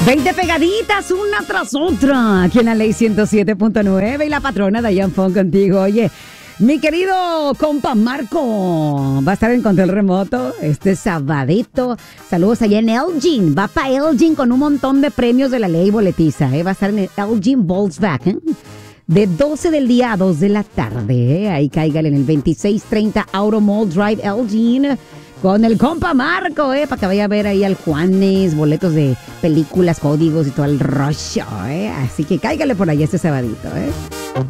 20 pegaditas una tras otra aquí en la Ley 107.9 y la patrona Dayan Fon contigo. Oye, mi querido compa Marco va a estar en control remoto este sabadito. Saludos allá en Elgin. Va para Elgin con un montón de premios de la ley boletiza. Va a estar en el Elgin Volkswagen de 12 del día a 2 de la tarde. Ahí cáigale en el 2630 Auto Mall Drive Elgin con el compa Marco, para que vaya a ver ahí al Juanes, boletos de películas, códigos y todo el rollo, Así que cáigale por ahí este sabadito,